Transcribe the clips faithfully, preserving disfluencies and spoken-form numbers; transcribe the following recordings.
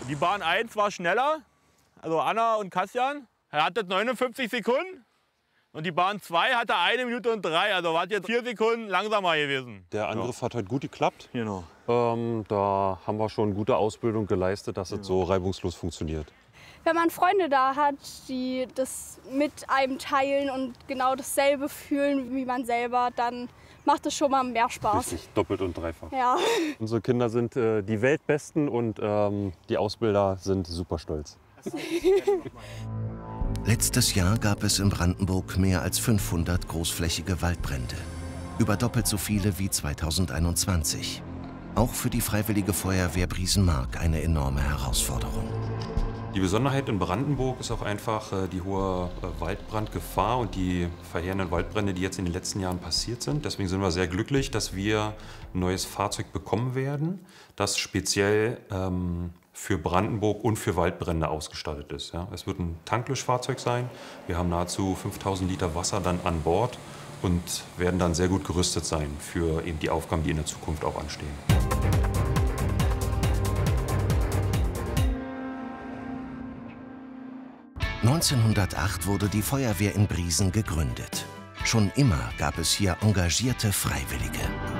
Die Bahn eins war schneller, also Anna und Kassian. Er hatte neunundfünfzig Sekunden. Und die Bahn zwei hatte eine Minute und drei, also war jetzt vier Sekunden langsamer gewesen. Der Angriff ja. hat heute gut geklappt. Genau. Ähm, da haben wir schon gute Ausbildung geleistet, dass genau. es so reibungslos funktioniert. Wenn man Freunde da hat, die das mit einem teilen und genau dasselbe fühlen wie man selber, dann macht es schon mal mehr Spaß. Richtig, doppelt und dreifach. Ja. Unsere Kinder sind äh, die Weltbesten und ähm, die Ausbilder sind super stolz. Letztes Jahr gab es in Brandenburg mehr als fünfhundert großflächige Waldbrände. Über doppelt so viele wie zweitausendeinundzwanzig. Auch für die Freiwillige Feuerwehr Briesenmark eine enorme Herausforderung. Die Besonderheit in Brandenburg ist auch einfach äh, die hohe äh, Waldbrandgefahr und die verheerenden Waldbrände, die jetzt in den letzten Jahren passiert sind. Deswegen sind wir sehr glücklich, dass wir ein neues Fahrzeug bekommen werden, das speziell ähm, für Brandenburg und für Waldbrände ausgestattet ist. Ja. Es wird ein Tanklöschfahrzeug sein. Wir haben nahezu fünftausend Liter Wasser dann an Bord und werden dann sehr gut gerüstet sein für eben die Aufgaben, die in der Zukunft auch anstehen. neunzehnhundertacht wurde die Feuerwehr in Briesen gegründet. Schon immer gab es hier engagierte Freiwillige.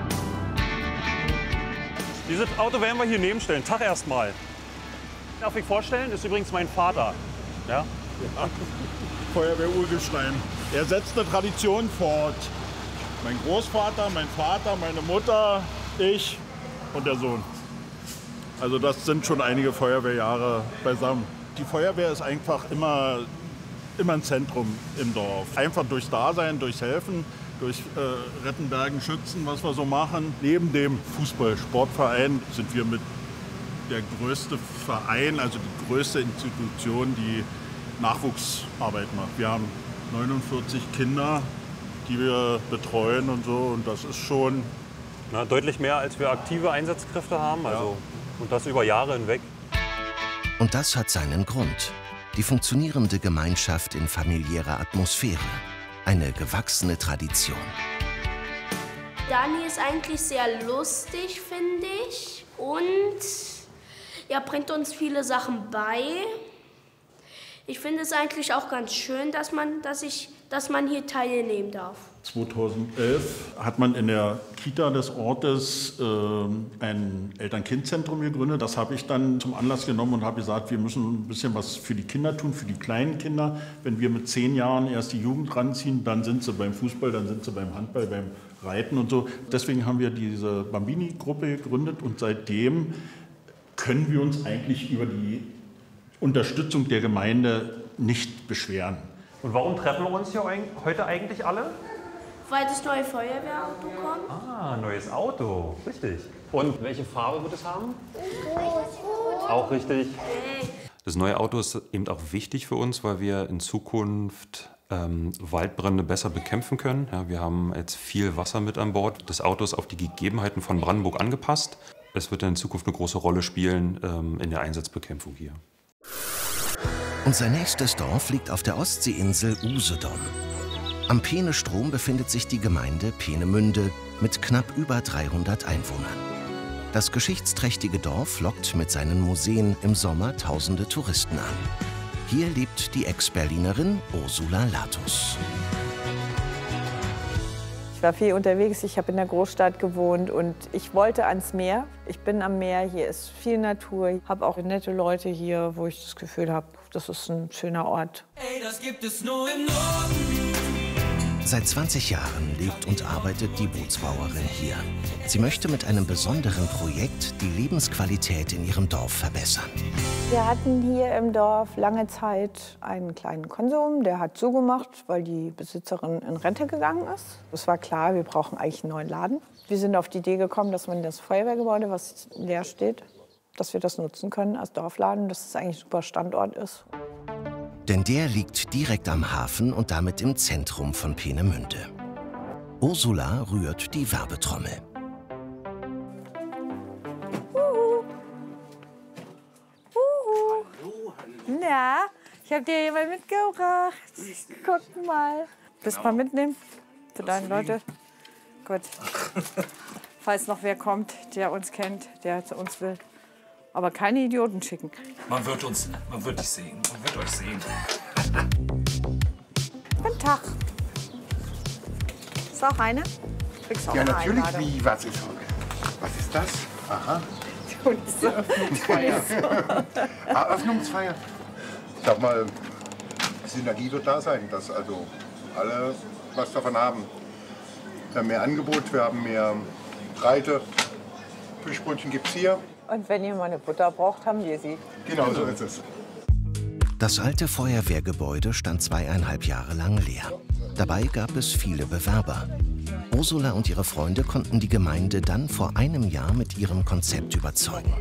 Dieses Auto werden wir hier nebenstellen. Tag erstmal. Darf ich vorstellen? Ist übrigens mein Vater. Ja? Ja. Feuerwehr-Urgestein. Er setzt eine Tradition fort. Mein Großvater, mein Vater, meine Mutter, ich und der Sohn. Also das sind schon einige Feuerwehrjahre beisammen. Die Feuerwehr ist einfach immer, immer ein Zentrum im Dorf. Einfach durchs Dasein, durchs Helfen, durch äh, Retten, Bergen, Schützen, was wir so machen. Neben dem Fußball-Sportverein sind wir mit der größte Verein, also die größte Institution, die Nachwuchsarbeit macht. Wir haben neunundvierzig Kinder, die wir betreuen und so. Und das ist schon... Na, deutlich mehr, als wir aktive Einsatzkräfte haben. Also, ja. Und das über Jahre hinweg. Und das hat seinen Grund. Die funktionierende Gemeinschaft in familiärer Atmosphäre. Eine gewachsene Tradition. Dani ist eigentlich sehr lustig, finde ich. Und er bringt uns viele Sachen bei. Ich finde es eigentlich auch ganz schön, dass man, dass ich, dass man hier teilnehmen darf. zweitausendelf hat man in der Kita des Ortes äh, ein Eltern-Kind-Zentrum gegründet. Das habe ich dann zum Anlass genommen und habe gesagt, wir müssen ein bisschen was für die Kinder tun, für die kleinen Kinder. Wenn wir mit zehn Jahren erst die Jugend ranziehen, dann sind sie beim Fußball, dann sind sie beim Handball, beim Reiten und so. Deswegen haben wir diese Bambini-Gruppe gegründet und seitdem können wir uns eigentlich über die Unterstützung der Gemeinde nicht beschweren. Und warum treffen wir uns hier heute eigentlich alle? Weil das neue Feuerwehrauto kommt. Ah, neues Auto, richtig. Und welche Farbe wird es haben? Rot. Auch richtig. Das neue Auto ist eben auch wichtig für uns, weil wir in Zukunft ähm, Waldbrände besser bekämpfen können. Ja, wir haben jetzt viel Wasser mit an Bord. Das Auto ist auf die Gegebenheiten von Brandenburg angepasst. Es wird dann in Zukunft eine große Rolle spielen ähm, in der Einsatzbekämpfung hier. Unser nächstes Dorf liegt auf der Ostseeinsel Usedom. Am Peenestrom befindet sich die Gemeinde Peenemünde mit knapp über dreihundert Einwohnern. Das geschichtsträchtige Dorf lockt mit seinen Museen im Sommer tausende Touristen an. Hier lebt die Ex-Berlinerin Ursula Latus. Ich war viel unterwegs, ich habe in der Großstadt gewohnt und ich wollte ans Meer. Ich bin am Meer, hier ist viel Natur. Ich habe auch nette Leute hier, wo ich das Gefühl habe, das ist ein schöner Ort. Ey, das gibt es nur im Norden. Seit zwanzig Jahren lebt und arbeitet die Bootsbauerin hier. Sie möchte mit einem besonderen Projekt die Lebensqualität in ihrem Dorf verbessern. Wir hatten hier im Dorf lange Zeit einen kleinen Konsum, der hat zugemacht, weil die Besitzerin in Rente gegangen ist. Es war klar, wir brauchen eigentlich einen neuen Laden. Wir sind auf die Idee gekommen, dass man das Feuerwehrgebäude, was leer steht, dass wir das nutzen können als Dorfladen, dass es eigentlich ein super Standort ist. Denn der liegt direkt am Hafen und damit im Zentrum von Peenemünde. Ursula rührt die Werbetrommel. Uhu. Uhu. Na, ich habe dir jemand mitgebracht. Guck mal. Willst du mal mitnehmen? Für deine Leute? Gut. Falls noch wer kommt, der uns kennt, der zu uns will. Aber keine Idioten schicken. Man wird uns, man wird dich sehen, man wird euch sehen. Guten Tag. Ist auch eine? Kriegst auch Ja, eine natürlich. Einladung. Wie, was ist, was ist das? Aha. Eröffnungsfeier. Eröffnungsfeier. Ich sag mal, Synergie wird da sein, dass also alle was davon haben. Wir haben mehr Angebot, wir haben mehr Breite. Fischbrötchen gibt's hier. Und wenn ihr mal eine Butter braucht, haben wir sie. Genau so ist es. Das alte Feuerwehrgebäude stand zweieinhalb Jahre lang leer. Dabei gab es viele Bewerber. Ursula und ihre Freunde konnten die Gemeinde dann vor einem Jahr mit ihrem Konzept überzeugen.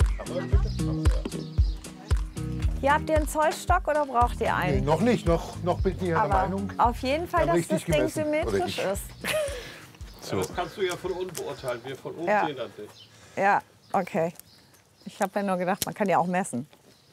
Hier habt ihr einen Zollstock oder braucht ihr einen? Nee, noch nicht, noch, noch bin ich der Aber Meinung. auf jeden Fall, Wir haben dass das richtig Ding gemessen. Oder symmetrisch ich. ist. So. Das kannst du ja von unten beurteilen. Wir von oben Ja. sehen das nicht. Ja, okay. Ich habe ja nur gedacht, man kann ja auch messen.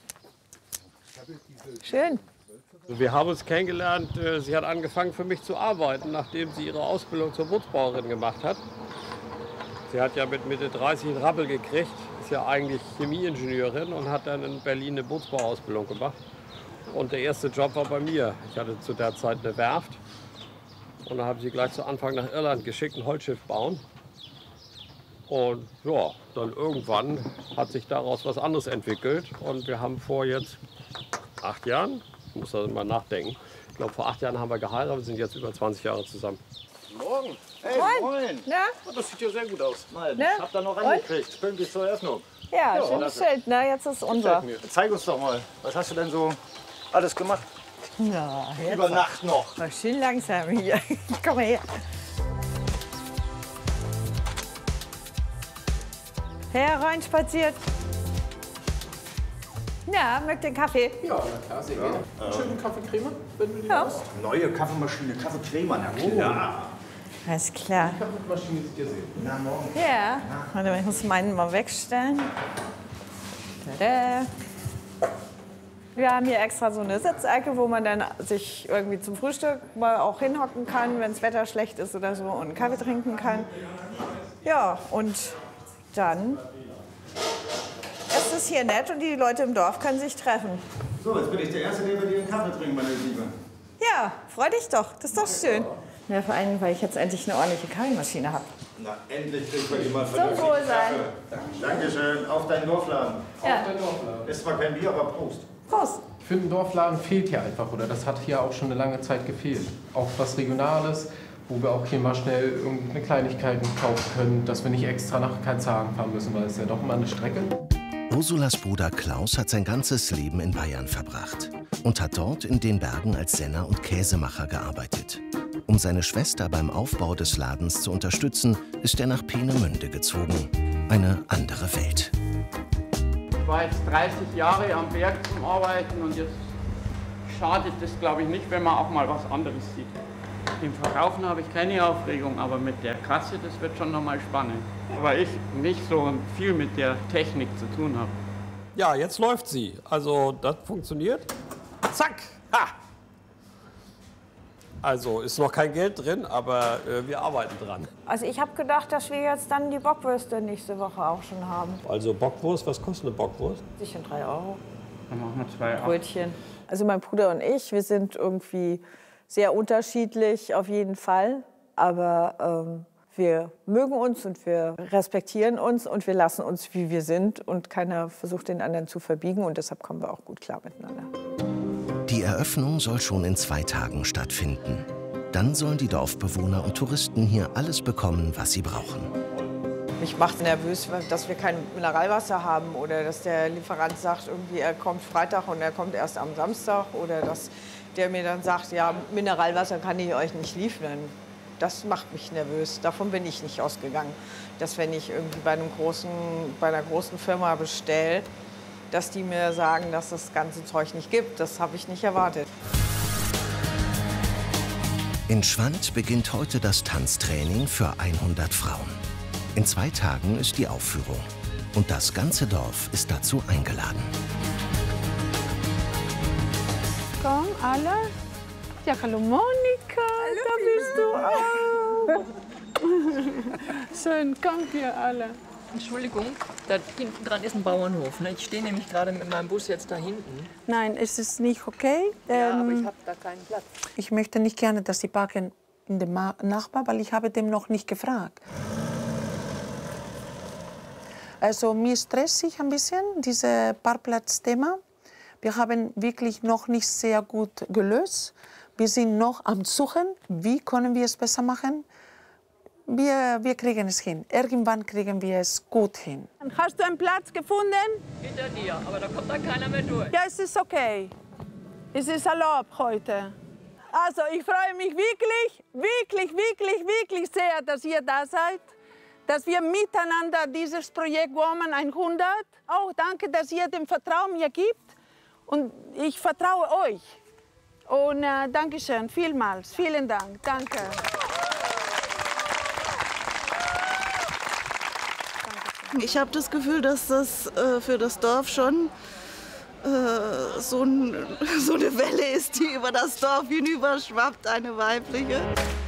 Schön. Wir haben uns kennengelernt, sie hat angefangen für mich zu arbeiten, nachdem sie ihre Ausbildung zur Bootsbauerin gemacht hat. Sie hat ja mit Mitte dreißig einen Rappel gekriegt, ist ja eigentlich Chemieingenieurin und hat dann in Berlin eine Bootsbauausbildung gemacht. Und der erste Job war bei mir. Ich hatte zu der Zeit eine Werft und dann habe ich sie gleich zu Anfang nach Irland geschickt, ein Holzschiff bauen. Und ja, dann irgendwann hat sich daraus was anderes entwickelt und wir haben vor jetzt acht Jahren, ich muss da mal nachdenken, ich glaube vor acht Jahren haben wir geheiratet, wir sind jetzt über zwanzig Jahre zusammen. Morgen. Hey, Moin. moin. Na? Oh, das sieht ja sehr gut aus. Nein, Ne? ich hab da noch Und? reingekriegt. Pünktlich zur Eröffnung. Ja, Ja, schönes klasse. Schild, ne? Jetzt ist unser. Gefällt mir. Zeig uns doch mal, was hast du denn so alles gemacht? Na, jetzt Über Nacht noch. Mal schön langsam hier. Komm mal her. Hereinspaziert. Na, mögt ihr einen Kaffee? Ja, na klar, sehr gerne. Einen schönen Kaffeecreme, wenn du die Ja. hast. Neue Kaffeemaschine, Kaffeecreme, na klar. Alles klar. Die Kaffeemaschine sieht ihr sehen. Na, morgen. Ja. Warte mal, ich muss meinen mal wegstellen. Tada. Wir haben hier extra so eine Sitzecke, wo man dann sich irgendwie zum Frühstück mal auch hinhocken kann, wenn das Wetter schlecht ist oder so, und einen Kaffee trinken kann. Ja, und dann ist es hier nett und die Leute im Dorf können sich treffen. So, jetzt bin ich der Erste, der bei dir einen Kaffee trinkt, meine Liebe. Ja, freu dich doch, das ist doch schön. Ja, vor allem, weil ich jetzt endlich eine ordentliche Kaffeemaschine habe. Na, endlich kriegt man jemand Zum vernünftigen Wohlsein. Kaffee. Dankeschön, auf deinen Dorfladen. Ja. Auf deinen Dorfladen. Ist zwar kein Bier, aber Prost. Prost. Ich finde, ein Dorfladen fehlt hier einfach, oder das hat hier auch schon eine lange Zeit gefehlt. Auch was Regionales, wo wir auch hier mal schnell irgendeine Kleinigkeiten kaufen können, dass wir nicht extra nach Karlshagen fahren müssen, weil es ja doch immer eine Strecke. Ursulas Bruder Klaus hat sein ganzes Leben in Bayern verbracht und hat dort in den Bergen als Senner und Käsemacher gearbeitet. Um seine Schwester beim Aufbau des Ladens zu unterstützen, ist er nach Peenemünde gezogen. Eine andere Welt. Ich war jetzt dreißig Jahre am Berg zum Arbeiten und jetzt schadet es, glaube ich, nicht, wenn man auch mal was anderes sieht. Im Verkaufen habe ich keine Aufregung, aber mit der Kasse, das wird schon noch mal spannend. Weil ich nicht so viel mit der Technik zu tun habe. Ja, jetzt läuft sie. Also das funktioniert. Zack! Ha! Also ist noch kein Geld drin, aber äh, wir arbeiten dran. Also ich habe gedacht, dass wir jetzt dann die Bockwürste nächste Woche auch schon haben. Also Bockwurst, was kostet eine Bockwurst? Sicher drei Euro. Dann machen wir zwei Brötchen. Also mein Bruder und ich, wir sind irgendwie sehr unterschiedlich auf jeden Fall. Aber ähm, wir mögen uns und wir respektieren uns und wir lassen uns, wie wir sind. Und keiner versucht, den anderen zu verbiegen. Und deshalb kommen wir auch gut klar miteinander. Die Eröffnung soll schon in zwei Tagen stattfinden. Dann sollen die Dorfbewohner und Touristen hier alles bekommen, was sie brauchen. Mich macht nervös, dass wir kein Mineralwasser haben oder dass der Lieferant sagt, irgendwie er kommt Freitag und er kommt erst am Samstag oder dass der mir dann sagt, ja, Mineralwasser kann ich euch nicht liefern. Das macht mich nervös. Davon bin ich nicht ausgegangen, dass wenn ich irgendwie bei, einem großen, bei einer großen Firma bestelle, dass die mir sagen, dass das ganze Zeug nicht gibt. Das habe ich nicht erwartet. In Schwand beginnt heute das Tanztraining für hundert Frauen. In zwei Tagen ist die Aufführung. Und das ganze Dorf ist dazu eingeladen. Komm, alle. Ja, hallo Monika, da bist du auch. Schön, kommt ihr alle. Entschuldigung, Da hinten dran ist ein Bauernhof. Ne? Ich stehe nämlich gerade mit meinem Bus jetzt da hinten. Nein, es ist nicht okay. Ja, aber Ähm, ich habe da keinen Platz. Ich möchte nicht gerne, dass Sie parken in dem Ma- Nachbar, weil ich habe dem noch nicht gefragt. Also mir stresst sich ein bisschen dieses Parkplatzthema. Wir haben wirklich noch nicht sehr gut gelöst. Wir sind noch am Suchen, wie können wir es besser machen. Wir, wir kriegen es hin. Irgendwann kriegen wir es gut hin. Hast du einen Platz gefunden? Hinter dir, aber da kommt dann keiner mehr durch. Ja, es ist okay. Es ist erlaubt heute. Also ich freue mich wirklich, wirklich, wirklich, wirklich sehr, dass ihr da seid. Dass wir miteinander dieses Projekt Woman hundert, auch danke, dass ihr dem Vertrauen mir gibt. Und ich vertraue euch. Und äh, danke schön, vielmals, vielen Dank, danke. Ich habe das Gefühl, dass das äh, für das Dorf schon äh, so, ein, so eine Welle ist, die über das Dorf hinüberschwappt, eine weibliche.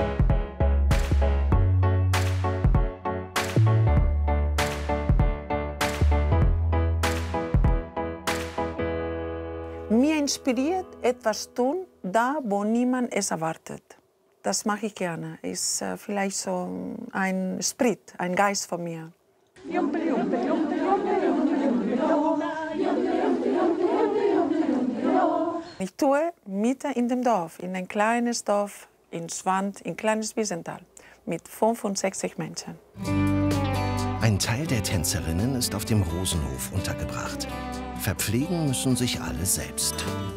Mir inspiriert, etwas tun, da wo niemand es erwartet. Das mache ich gerne. Ist äh, vielleicht so ein Spirit, ein Geist von mir. Ich tue mitten in dem Dorf, in ein kleines Dorf, in Swant, in kleines Wiesenthal, mit fünfundsechzig Menschen. Ein Teil der Tänzerinnen ist auf dem Rosenhof untergebracht. Verpflegen müssen sich alle selbst.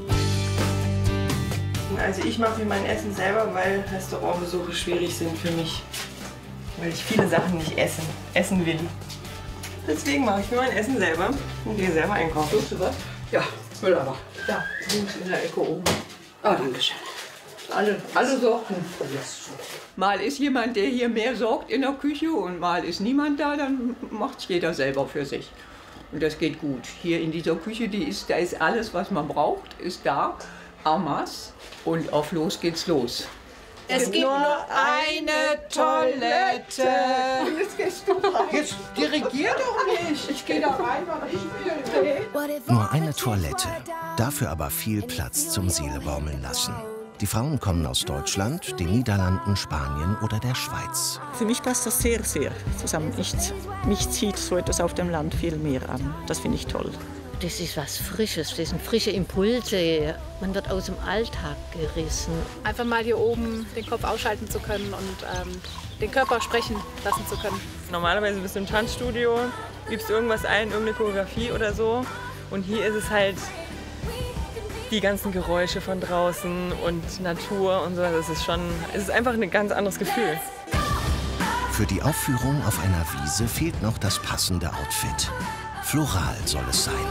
Also ich mache mir mein Essen selber, weil Restaurantbesuche schwierig sind für mich. Weil ich viele Sachen nicht essen, essen will. Deswegen mache ich mir mein Essen selber und gehe selber einkaufen. Tust du was? Ja, Mülleimer. Da, links in der Ecke oben. Ah, danke schön. Alle, alle Sorten. Mal ist jemand, der hier mehr sorgt in der Küche und mal ist niemand da, dann macht jeder selber für sich. Und das geht gut. Hier in dieser Küche, die ist, da ist alles, was man braucht, ist da. Amas. Und auf los geht's los. Es gibt nur eine Toilette. Jetzt gehst du rein. Jetzt dirigier doch nicht. Ich gehe da rein, wann ich will. Nur eine Toilette, dafür aber viel Platz zum Seelebaumeln lassen. Die Frauen kommen aus Deutschland, den Niederlanden, Spanien oder der Schweiz. Für mich passt das sehr, sehr zusammen. Ich, mich zieht so etwas auf dem Land viel mehr an. Das finde ich toll. Das ist was Frisches, das sind frische Impulse. Man wird aus dem Alltag gerissen. Einfach mal hier oben den Kopf ausschalten zu können und ähm, den Körper sprechen lassen zu können. Normalerweise bist du im Tanzstudio, übst irgendwas ein, irgendeine Choreografie oder so. Und hier ist es halt die ganzen Geräusche von draußen und Natur und so. Das ist schon, es ist einfach ein ganz anderes Gefühl. Für die Aufführung auf einer Wiese fehlt noch das passende Outfit. Floral soll es sein.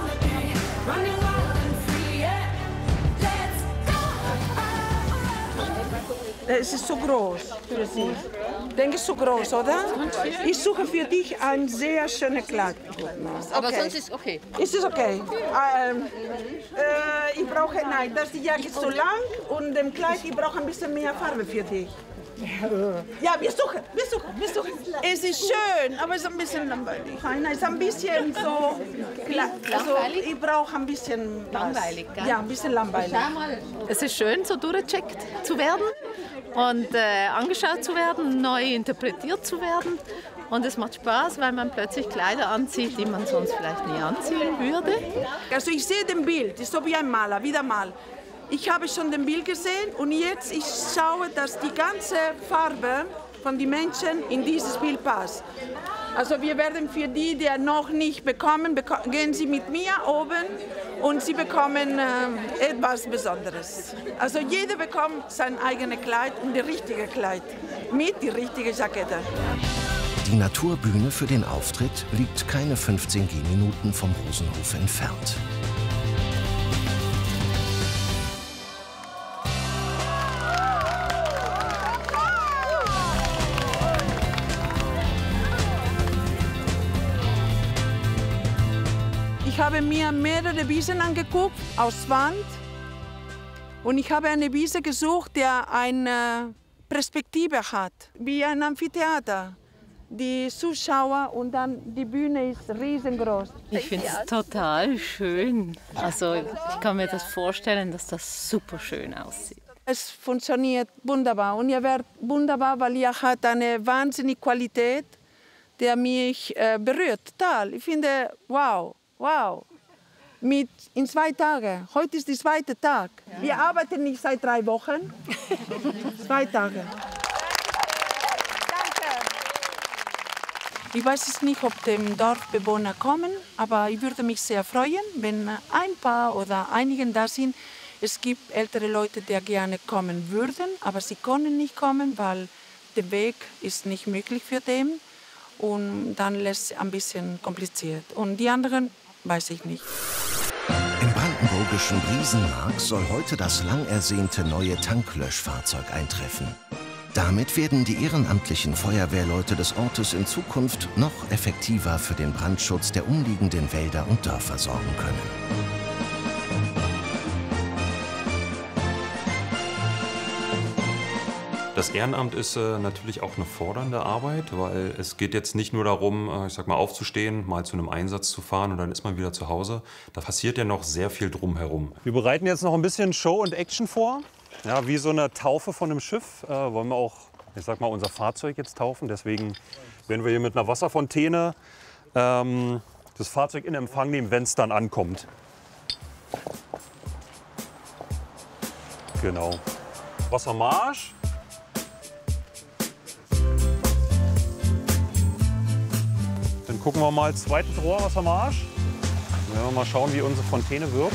Es ist so groß für Sie. Ich denke, es ist so groß, oder? Ich suche für dich ein sehr schönes Kleid. Aber Okay. sonst ist es okay. Ist es okay? Ähm, äh, ich brauche, nein, das die Jacke ist so lang und dem Kleid, ich brauche ein bisschen mehr Farbe für dich. Ja, wir suchen, wir suchen, wir suchen. Es ist schön, aber es ist ein bisschen langweilig. Nein, es ist ein bisschen so... Also, ich brauche ein bisschen... was. Langweilig, gell? Ja, ein bisschen langweilig. Es ist schön, so durchgecheckt zu werden und äh, angeschaut zu werden, neu interpretiert zu werden. Und es macht Spaß, weil man plötzlich Kleider anzieht, die man sonst vielleicht nie anziehen würde. Also ich sehe den Bild, ist so wie ein Maler, wieder mal. Ich habe schon den Bild gesehen und jetzt ich schaue, dass die ganze Farbe von den Menschen in dieses Bild passt. Also wir werden für die, die noch nicht bekommen, beko gehen Sie mit mir oben und Sie bekommen äh, etwas Besonderes. Also jeder bekommt sein eigenes Kleid und das richtige Kleid mit der richtigen Jackette. Die Naturbühne für den Auftritt liegt keine fünfzehn Gehminuten vom Rosenhof entfernt. Ich habe mir mehrere Wiesen angeguckt aus Wand und ich habe eine Wiese gesucht, die eine Perspektive hat, wie ein Amphitheater. die Zuschauer und dann die Bühne ist riesengroß. Ich finde es total schön. Also ich kann mir das vorstellen, dass das super schön aussieht. Es funktioniert wunderbar und ihr werdet wunderbar, weil ihr habt eine wahnsinnige Qualität, die mich äh, berührt. Total. Ich finde, wow, wow. Mit in zwei Tagen. Heute ist der zweite Tag. Ja. Wir arbeiten nicht seit drei Wochen. Zwei Tage. Ich weiß es nicht, ob die Dorfbewohner kommen, aber ich würde mich sehr freuen, wenn ein paar oder einige da sind. Es gibt ältere Leute, die gerne kommen würden, aber sie können nicht kommen, weil der Weg ist nicht möglich für den. Und dann lässt es ein bisschen kompliziert. Und die anderen weiß ich nicht. Im brandenburgischen Briesenmark soll heute das lang ersehnte neue Tanklöschfahrzeug eintreffen. Damit werden die ehrenamtlichen Feuerwehrleute des Ortes in Zukunft noch effektiver für den Brandschutz der umliegenden Wälder und Dörfer sorgen können. Das Ehrenamt ist äh, natürlich auch eine fordernde Arbeit, weil es geht jetzt nicht nur darum, äh, ich sag mal, aufzustehen, mal zu einem Einsatz zu fahren und dann ist man wieder zu Hause. Da passiert ja noch sehr viel drumherum. Wir bereiten jetzt noch ein bisschen Show und Action vor. Ja, wie so eine Taufe von einem Schiff äh, wollen wir auch, ich sag mal, unser Fahrzeug jetzt taufen. Deswegen werden wir hier mit einer Wasserfontäne ähm, das Fahrzeug in Empfang nehmen, wenn es dann ankommt. Genau. Wassermarsch. Dann gucken wir mal, zweites Rohr, Wassermarsch. Dann werden wir mal schauen, wie unsere Fontäne wirkt.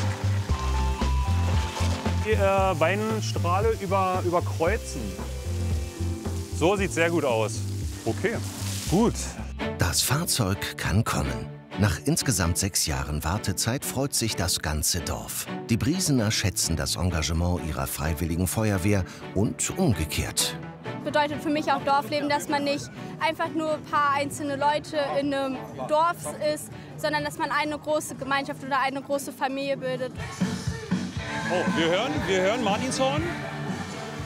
Die äh, Beinstrahle über, überkreuzen. So sieht sehr gut aus. Okay, gut. Das Fahrzeug kann kommen. Nach insgesamt sechs Jahren Wartezeit freut sich das ganze Dorf. Die Briesener schätzen das Engagement ihrer freiwilligen Feuerwehr und umgekehrt. Bedeutet für mich auch Dorfleben, dass man nicht einfach nur ein paar einzelne Leute in einem Dorf ist, sondern dass man eine große Gemeinschaft oder eine große Familie bildet. Oh, wir hören, wir hören Martinshorn.